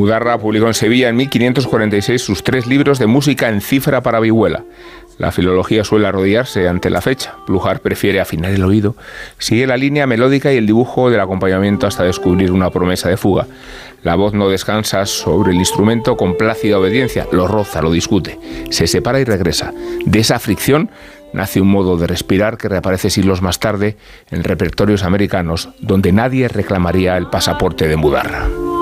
Mudarra publicó en Sevilla en 1546 sus 3 libros de música en cifra para vihuela. La filología suele arrodillarse ante la fecha. Pluhar prefiere afinar el oído, sigue la línea melódica y el dibujo del acompañamiento hasta descubrir una promesa de fuga. La voz no descansa sobre el instrumento con plácida obediencia, lo roza, lo discute, se separa y regresa. De esa fricción nace un modo de respirar que reaparece siglos más tarde en repertorios americanos, donde nadie reclamaría el pasaporte de Mudarra.